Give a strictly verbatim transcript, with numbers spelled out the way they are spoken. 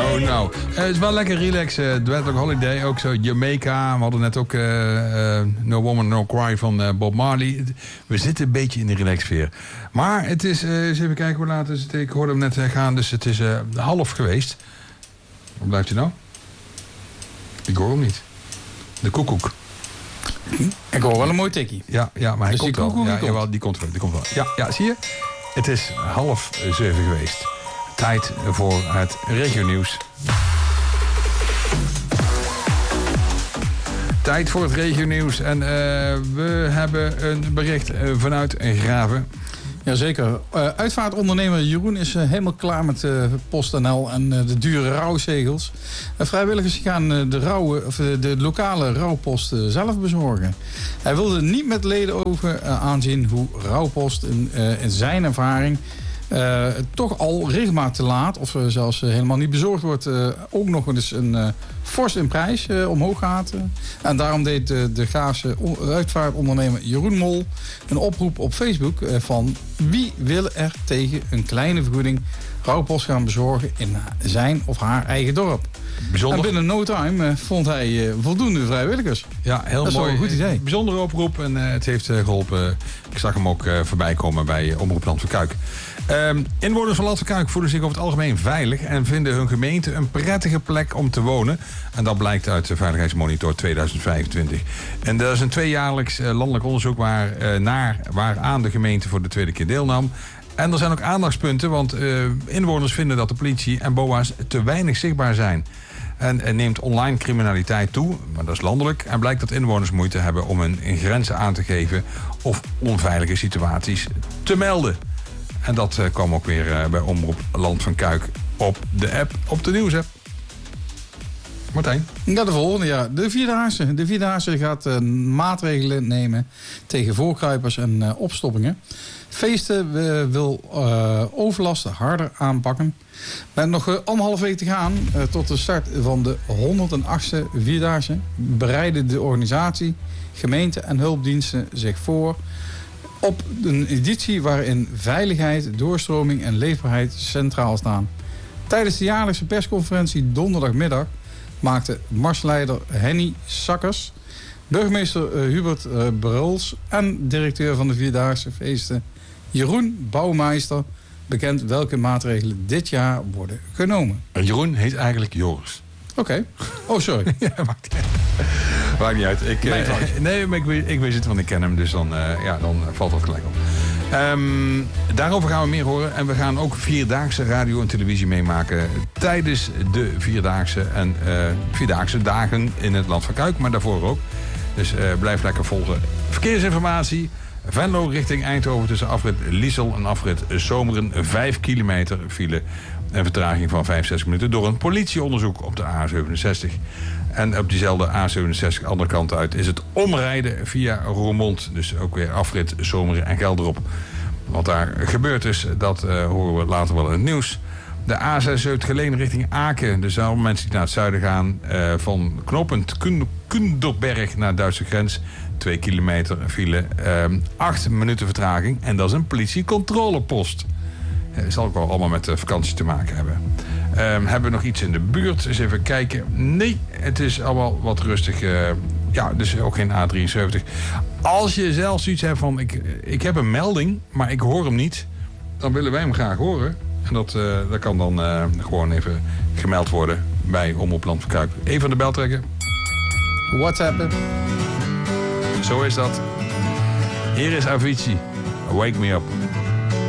Oh, nou. Uh, het is wel lekker relax. Uh, Dreadlock Holiday, ook zo Jamaica. We hadden net ook uh, uh, No Woman, No Cry van uh, Bob Marley. We zitten een beetje in de relaxsfeer. Maar het is, uh, eens even kijken hoe laat is het. Ik hoorde hem net uh, gaan, dus het is uh, half geweest. Waar blijft hij nou? Ik hoor hem niet. De koekoek. Ik hoor wel een mooi tikkie. Ja, ja, maar hij dus komt die wel. Ja, die jawel, die komt wel. Die komt wel. Ja, ja, zie je? Het is half zeven geweest. Tijd voor het regionieuws. Tijd voor het regionieuws. En uh, we hebben een bericht uh, vanuit Graven. Jazeker. Uh, uitvaartondernemer Jeroen is uh, helemaal klaar met uh, PostNL en uh, de dure rouwzegels. Uh, vrijwilligers gaan uh, de, rouwe, of, uh, de lokale rouwpost uh, zelf bezorgen. Hij wilde niet met leden over uh, aanzien hoe rouwpost in, uh, in zijn ervaring Uh, toch al regelmatig te laat, of uh, zelfs uh, helemaal niet bezorgd wordt, uh, ook nog eens een uh, fors in prijs uh, omhoog gaat. Uh. En daarom deed uh, de Graafse uitvaartondernemer Jeroen Mol een oproep op Facebook uh, van wie wil er tegen een kleine vergoeding rouwpost gaan bezorgen in zijn of haar eigen dorp. Bijzonder. En binnen no time uh, vond hij uh, voldoende vrijwilligers. Ja, heel dat mooi. Dat is wel een goed idee. Bijzondere oproep en uh, het heeft uh, geholpen. Ik zag hem ook uh, voorbij komen bij uh, Omroep Land van Kuik. Um, inwoners van Land van Kuik voelen zich over het algemeen veilig en vinden hun gemeente een prettige plek om te wonen. En dat blijkt uit de Veiligheidsmonitor tweeduizend vijfentwintig. En dat is een tweejaarlijks uh, landelijk onderzoek waar, uh, naar waaraan de gemeente voor de tweede keer deelnam. En er zijn ook aandachtspunten, want uh, inwoners vinden dat de politie en B O A's te weinig zichtbaar zijn. En, en neemt online criminaliteit toe, maar dat is landelijk. En blijkt dat inwoners moeite hebben om hun grenzen aan te geven of onveilige situaties te melden. En dat uh, kwam ook weer uh, bij Omroep Land van Kuik op de app, op de nieuwsapp. Martijn? Ja, de volgende, ja. De Vierdaagse. De Vierdaagse gaat uh, maatregelen nemen tegen voorkruipers en uh, opstoppingen. Feesten uh, wil uh, overlast harder aanpakken. Met nog uh, anderhalf week te gaan uh, tot de start van de honderdachtste Vierdaagse bereiden de organisatie, gemeente en hulpdiensten zich voor op een editie waarin veiligheid, doorstroming en leefbaarheid centraal staan. Tijdens de jaarlijkse persconferentie donderdagmiddag maakte marsleider Henny Sakkers, burgemeester uh, Hubert uh, Bruls en directeur van de Vierdaagse Feesten Jeroen Bouwmeister bekend welke maatregelen dit jaar worden genomen. Jeroen heet eigenlijk Joris. Oké. Okay. Oh, sorry. Ja, maakt, maakt niet uit. Ik, uh, nee, maar ik, weet, ik weet het, want ik ken hem, dus dan, uh, ja, dan valt dat gelijk op. Um, daarover gaan we meer horen. En we gaan ook Vierdaagse radio en televisie meemaken tijdens de Vierdaagse en uh, Vierdaagse dagen in het Land van Kuik, maar daarvoor ook. Dus uh, blijf lekker volgen. Verkeersinformatie. Venlo richting Eindhoven tussen afrit Liesel en afrit Zomeren. Vijf kilometer file. Een vertraging van vijfenzestig minuten door een politieonderzoek op de A zevenenzestig. En op diezelfde A zevenenzestig, andere kant uit, is het omrijden via Roermond. Dus ook weer afrit Zomeren en Gelderop. Wat daar gebeurd is, dat uh, horen we later wel in het nieuws. De A zesenzeventig Geleen richting Aken. Dus allemaal mensen die naar het zuiden gaan. Uh, van knooppunt Kunderberg naar de Duitse grens. Twee kilometer file. Uh, acht minuten vertraging. En dat is een politiecontrolepost. Dat zal ook wel allemaal met de vakantie te maken hebben. Um, hebben we nog iets in de buurt? Eens even kijken. Nee, het is allemaal wat rustig. Uh, ja, dus ook geen A drieënzeventig. Als je zelf zoiets hebt van, ik, ik heb een melding, maar ik hoor hem niet. Dan willen wij hem graag horen. En dat, uh, dat kan dan uh, gewoon even gemeld worden bij Omroep Land van Kuik. Even aan de bel trekken. WhatsAppen. Zo is dat. Hier is Avicii. Wake Me Up.